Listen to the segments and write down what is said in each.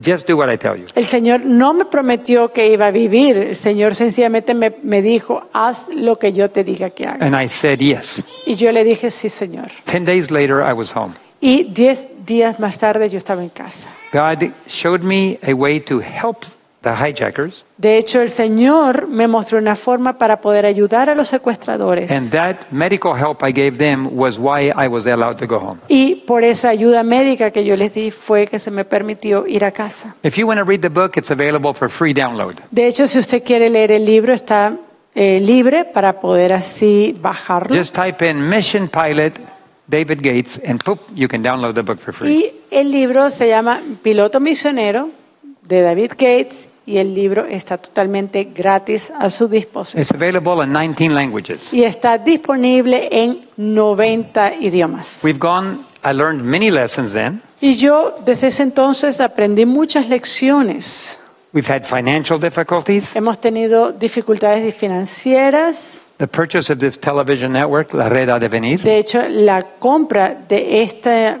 Just do what I tell you. El Señor no me prometió que iba a vivir. El Señor sencillamente me dijo, haz lo que yo te diga que haga. And I said yes. Y yo le dije, sí, Señor. 10 days later, I was home. Y 10 días más tarde yo estaba en casa. God showed me a way to help the hijackers. De hecho, el Señor me mostró una forma para poder ayudar a los secuestradores. And that medical help I gave them was why I was allowed to go home. Y por esa ayuda médica que yo les di fue que se me permitió ir a casa. If you want to read the book, it's available for free download. De hecho, si usted quiere leer el libro, está libre para poder así bajarlo. Just type in Mission Pilot David Gates and poof, you can download the book for free. Y el libro se llama Piloto Misionero de David Gates y el libro está totalmente gratis a su disposición. It's available in 19 languages. Y está disponible en 90 idiomas. I learned many lessons then. Y yo desde ese entonces aprendí muchas lecciones. We've had financial difficulties. Hemos tenido dificultades financieras. The purchase of this television network, La Red de Venir. De hecho, la compra de esta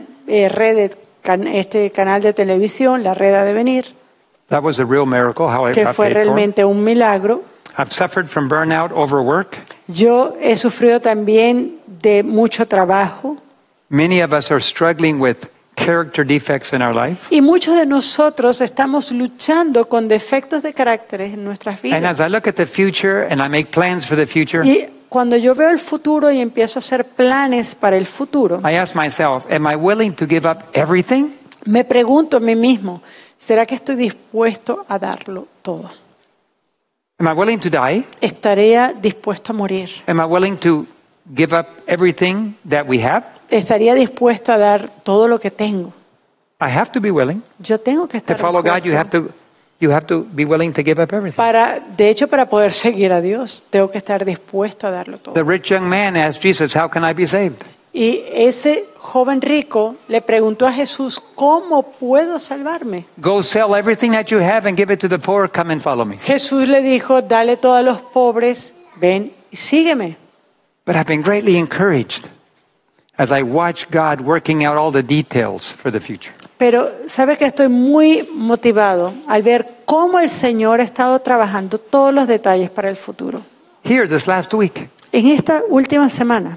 este canal de televisión, La Red de Venir, That was a real miracle, how I que got fue paid for. realmente un milagro. I've suffered from burnout, overwork. Yo he sufrido también de mucho trabajo. Many of us are struggling with character defects in our life. Y muchos de nosotros estamos luchando con defectos de carácter en nuestras And as I vidas. look at the future and I make plans for the future, Y cuando yo veo el futuro y empiezo a hacer planes para el futuro, I ask myself, am I willing to give up everything? me pregunto a mí mismo, ¿será que estoy dispuesto a darlo todo? Am I willing to die? ¿Estaría dispuesto a morir? Am I willing to give up everything that we have? ¿Estaría dispuesto a dar todo lo que tengo? I have to be willing. Yo tengo que To estar follow God, dispuesto. you have to be willing to give up everything. De hecho, para poder seguir a Dios, tengo que estar dispuesto a darlo todo. The rich young man asked Jesus, how can I be saved? Y ese joven rico le preguntó a Jesús, ¿cómo puedo salvarme? Go sell everything that you have and give it to the poor. Come and follow me. Jesús le dijo, dale todo a los pobres, ven y sígueme. But I've been greatly encouraged as I watch God working out all the details for the future. Pero sabe que estoy muy motivado al ver cómo el Señor ha estado trabajando todos los detalles para el futuro. Here, this last week, En esta última semana,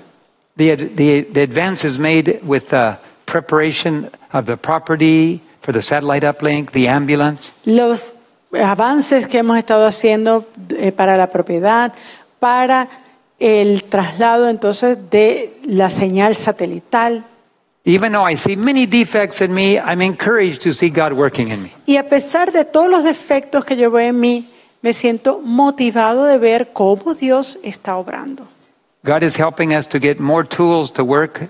the advances made with the preparation of the property for the satellite uplink, the ambulance, los avances que hemos estado haciendo para la propiedad, para el traslado entonces de la señal satelital. even though I see many defects in me, I'm encouraged to see God working in me. Y a pesar de todos los defectos que yo veo en mí, me siento motivado de ver cómo Dios está obrando. God is helping us to get more tools to work.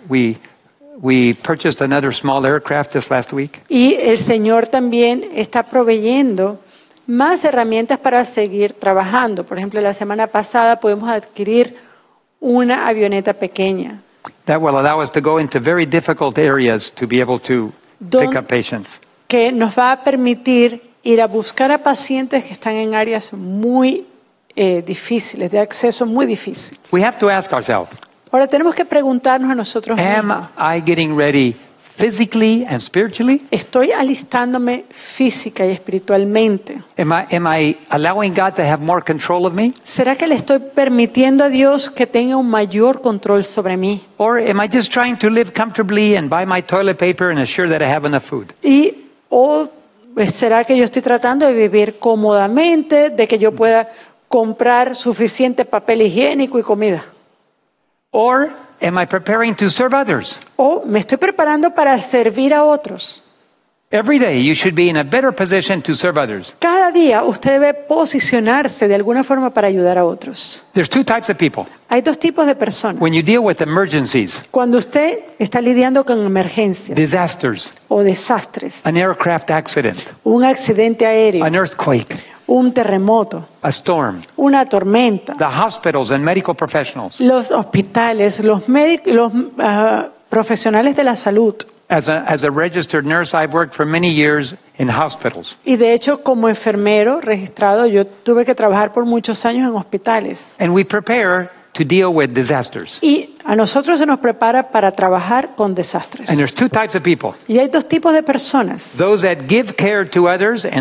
We purchased another small aircraft this last week. Y el Señor también está proveyendo más herramientas para seguir trabajando. Por ejemplo, la semana pasada pudimos adquirir una avioneta pequeña. That will allow us to go into very difficult areas to be able to pick up patients. Que nos va a permitir ir a buscar a pacientes que están en áreas muy difíciles, de acceso muy difícil. We have to ask ourselves, Ahora tenemos que preguntarnos a nosotros mismos, am I getting ready physically and spiritually? ¿estoy alistándome física y espiritualmente? Am I allowing God to have more control of me? ¿Será que le estoy permitiendo a Dios que tenga un mayor control sobre mí? Or am I just trying to live comfortably and buy my toilet paper and assure that I have enough food? ¿O será que yo estoy tratando de vivir cómodamente, de que yo pueda comprar suficiente papel higiénico y comida? Or am I preparing to serve others? ¿O me estoy preparando para servir a otros? Every day you should be in a better position to serve others. Cada día usted debe posicionarse de alguna forma para ayudar a otros. There's two types of people. Hay dos tipos de personas. When you deal with emergencies, Cuando usted está lidiando con emergencias disasters, o desastres, an aircraft accident, un accidente aéreo, an earthquake, un terremoto, a storm, una tormenta, the hospitals and medical professionals. los hospitales, los médicos, los profesionales de la salud. As a registered nurse, I've worked for many years in hospitals. Y de hecho, como enfermero registrado, yo tuve que trabajar por muchos años en hospitales. And we prepare to deal with disasters. Y A nosotros se nos prepara para trabajar con desastres. And there's two types of people. Y hay dos tipos de personas. Those that give care to others and